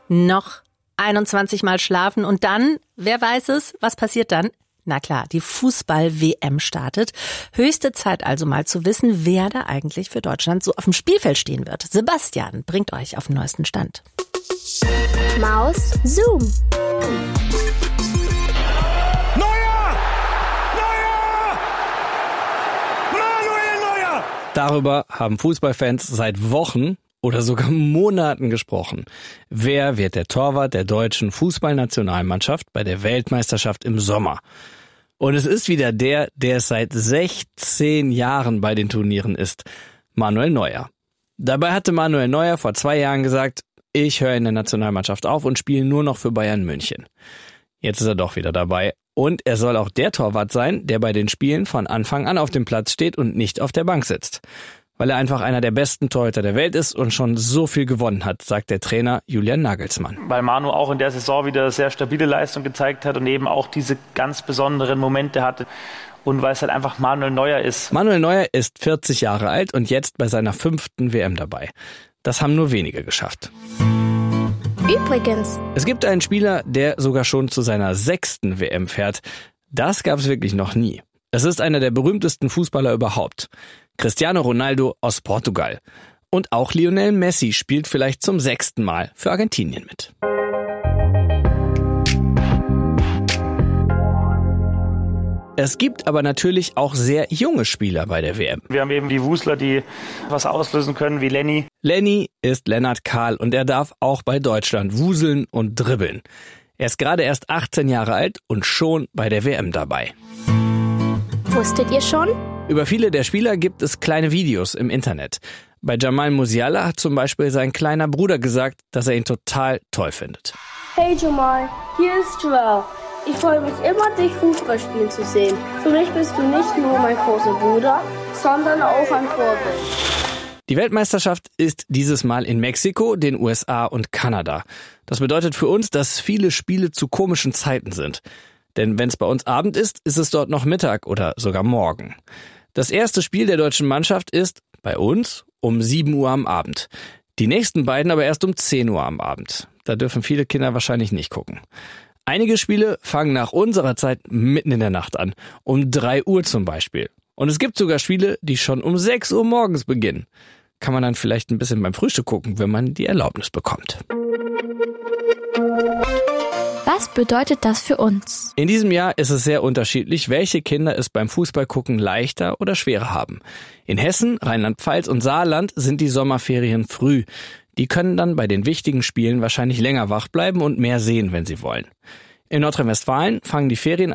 Noch 21 Mal schlafen und dann, wer weiß es, was passiert dann? Na klar, die Fußball-WM startet. Höchste Zeit also mal zu wissen, wer da eigentlich für Deutschland so auf dem Spielfeld stehen wird. Sebastian bringt euch auf den neuesten Stand. Maus Zoom. Darüber haben Fußballfans seit Wochen oder sogar Monaten gesprochen. Wer wird der Torwart der deutschen Fußballnationalmannschaft bei der Weltmeisterschaft im Sommer? Und es ist wieder der es seit 16 Jahren bei den Turnieren ist, Manuel Neuer. Dabei hatte Manuel Neuer vor 2 Jahren gesagt, ich höre in der Nationalmannschaft auf und spiele nur noch für Bayern München. Jetzt ist er doch wieder dabei. Und er soll auch der Torwart sein, der bei den Spielen von Anfang an auf dem Platz steht und nicht auf der Bank sitzt. Weil er einfach einer der besten Torhüter der Welt ist und schon so viel gewonnen hat, sagt der Trainer Julian Nagelsmann. Weil Manu auch in der Saison wieder sehr stabile Leistung gezeigt hat und eben auch diese ganz besonderen Momente hatte. Und weil es halt einfach Manuel Neuer ist. Manuel Neuer ist 40 Jahre alt und jetzt bei seiner 5. WM dabei. Das haben nur wenige geschafft. Übrigens, es gibt einen Spieler, der sogar schon zu seiner 6. WM fährt. Das gab es wirklich noch nie. Es ist einer der berühmtesten Fußballer überhaupt. Cristiano Ronaldo aus Portugal. Und auch Lionel Messi spielt vielleicht zum 6. Mal für Argentinien mit. Es gibt aber natürlich auch sehr junge Spieler bei der WM. Wir haben eben die Wusler, die was auslösen können, wie Lenny. Lenny ist Lennart Kahl und er darf auch bei Deutschland wuseln und dribbeln. Er ist gerade erst 18 Jahre alt und schon bei der WM dabei. Wusstet ihr schon? Über viele der Spieler gibt es kleine Videos im Internet. Bei Jamal Musiala hat zum Beispiel sein kleiner Bruder gesagt, dass er ihn total toll findet. Hey Jamal, hier ist Joel. Ich freue mich immer, dich Fußball spielen zu sehen. Für mich bist du nicht nur mein großer Bruder, sondern auch ein Vorbild. Die Weltmeisterschaft ist dieses Mal in Mexiko, den USA und Kanada. Das bedeutet für uns, dass viele Spiele zu komischen Zeiten sind. Denn wenn es bei uns Abend ist, ist es dort noch Mittag oder sogar morgen. Das erste Spiel der deutschen Mannschaft ist, bei uns, um 7 Uhr am Abend. Die nächsten beiden aber erst um 10 Uhr am Abend. Da dürfen viele Kinder wahrscheinlich nicht gucken. Einige Spiele fangen nach unserer Zeit mitten in der Nacht an, um 3 Uhr zum Beispiel. Und es gibt sogar Spiele, die schon um 6 Uhr morgens beginnen. Kann man dann vielleicht ein bisschen beim Frühstück gucken, wenn man die Erlaubnis bekommt. Was bedeutet das für uns? In diesem Jahr ist es sehr unterschiedlich, welche Kinder es beim Fußballgucken leichter oder schwerer haben. In Hessen, Rheinland-Pfalz und Saarland sind die Sommerferien früh. Die können dann bei den wichtigen Spielen wahrscheinlich länger wach bleiben und mehr sehen, wenn sie wollen. In Nordrhein-Westfalen fangen die Ferien